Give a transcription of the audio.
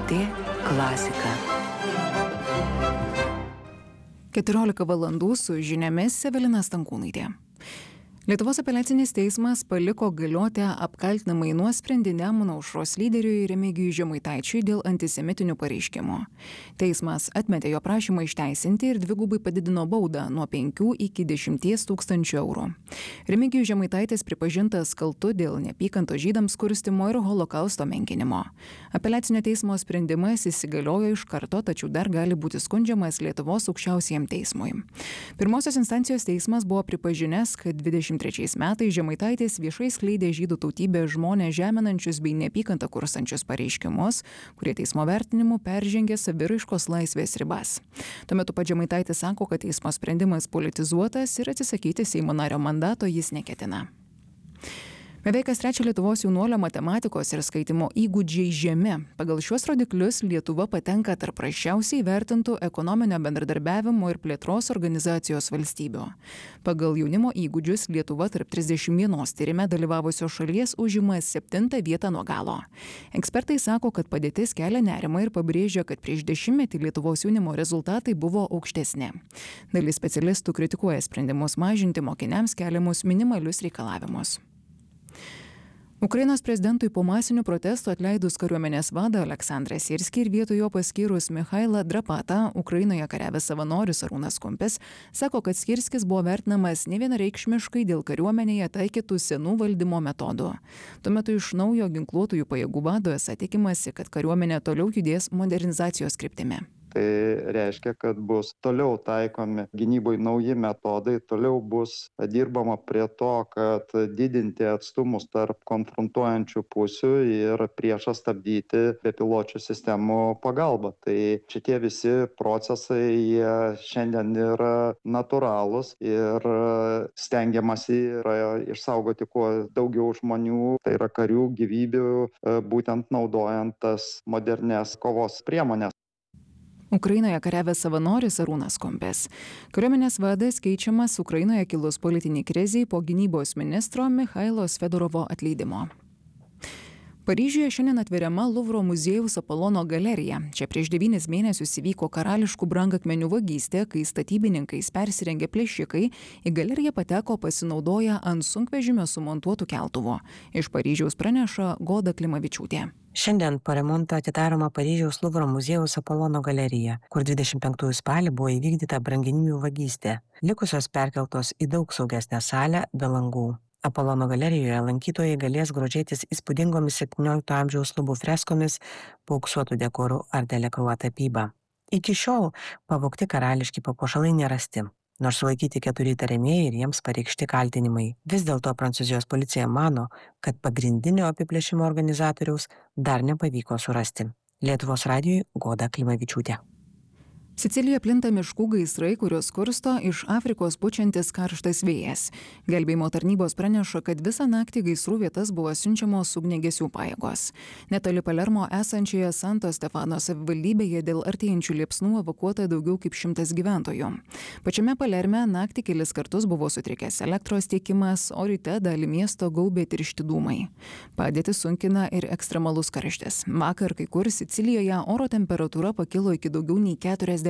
LRT klasika. 14 valandų su žiniomis Evelina Stankūnaitė. Lietuvos apeliacinis teismas paliko galioti apkaltinamąjį nuosprendį Nemuno aušros lyderiui Remigijui Žemaitaičiui dėl antisemitinių pareiškimų. Teismas atmetė jo prašymą išteisinti ir dvigubai padidino baudą nuo 5 iki 10 tūkstančių eurų. Remigijus Žemaitaitis pripažintas kaltu dėl neapykantos žydams kurstymo ir holokausto menkinimo. Apeliacinio teismo sprendimas įsigaliojo iš karto, tačiau dar gali būti skundžiamas Lietuvos aukščiausiajam teismui. Pirmosios instancijos teismas buvo pripažinęs, kad 23 metais Žemaitaitis viešai skleidė žydų tautybės žmonės žeminančius bei neapykantą kurstančius pareiškimus, kurie teismo vertinimu peržengė saviraiškos laisvės ribas. Tuo metu pats Žemaitaitis sako, kad teismo sprendimas politizuotas ir atsisakyti Seimo nario mandato jis neketina. Beveik kas trečia Lietuvos jaunuolio matematikos ir skaitimo įgūdžiai žemi. Pagal šiuos rodiklius Lietuva patenka tarp prasčiausiai vertintų ekonominio bendradarbiavimo ir plėtros organizacijos valstybių. Pagal jaunimo įgūdžius Lietuva tarp 31 tyrime dalyvavusios šalies užima 7 vietą nuo galo. Ekspertai sako, kad padėtis kelia nerimą ir pabrėžia, kad prieš 10 Lietuvos jaunimo rezultatai buvo aukštesni. Dalis specialistų kritikuoja sprendimus mažinti mokiniams keliamus minimalius reikalavimus. Ukrainos prezidentui po masinių protestų atleidus kariuomenės vadą Aleksandrą Sirskį ir vietoj jo paskyrus Michailą Drapatą, Ukrainoje kariavęs savanoris Arūnas Kumpis sako, kad Sirskis buvo vertinamas nevienareikšmiškai dėl kariuomenėje taikytų senų valdymo metodų. Tuo metu iš naujo ginkluotųjų pajėgų vado esą tikimasi, kad kariuomenė toliau judės modernizacijos kryptimi. Tai reiškia, kad bus toliau taikomi gynybai nauji metodai, toliau bus dirbama prie to, kad didinti atstumus tarp konfrontuojančių pusių ir priešą stabdyti bepiločių sistemų pagalba. Tai šitie visi procesai šiandien yra natūralūs ir stengiamasi yra išsaugoti kuo daugiau žmonių, tai yra karių gyvybių, būtent naudojant tas modernias kovos priemonės. Ukrainoje kariavęs savanoris Arūnas Kumpis. Kariuomenės vadas keičiamas Ukrainoje kilus politiniai kriziai po gynybos ministro Michailo Fedorovo atleidimo. Paryžiuje šiandien atveriama Luvro muziejaus Apolono galerija. Čia prieš 9 mėnesius įvyko karališkų brangakmenių vagystė, kai statybininkais persirengę plėšikai į galeriją pateko pasinaudoję ant sunkvežimio sumontuotų keltuvų. Iš Paryžiaus praneša Goda Klimavičiūtė. Šiandien po remonto atidaroma Paryžiaus Luvro muziejaus Apolono galerija, kur 25 spalį buvo įvykdyta brangeninių vagystė. Likusios perkeltos į daug saugesnę salę be langų. Apolono galerijoje lankytojai galės grožėtis įspūdingomis 17 amžiaus lubų freskomis, paauksuotų dekorų ar Delacroix tapyba. Iki šiol pavogti karališki papuošalai nerasti, nors sulaikyti 4 įtariamieji ir jiems pareikšti kaltinimai. Vis dėlto Prancūzijos policija mano, kad pagrindinio apiplėšimo organizatoriaus dar nepavyko surasti. Lietuvos radijui Goda Klimavičiūtė. Sicilijoje plinta miškų gaisrai, kurios kursto iš Afrikos pučiantis karštas vėjas. Gelbėjimo tarnybos praneša, kad visą naktį gaisrų vietas buvo siunčiamos ugniagesių pajėgos. Netoli Palermo esančioje Santo Stefano savivaldybėje dėl artėjančių liepsnų evakuota daugiau kaip 100 gyventojų. Pačiame Palerme naktį kelis kartus buvo sutrikęs elektros tiekimas, o ryte dalį miesto gaubė tiršti dūmai. Padėtį sunkina ir ekstremalus karštis. Vakar kai kur Sicilijoje oro temperatūra pakilo iki daugiau nei 40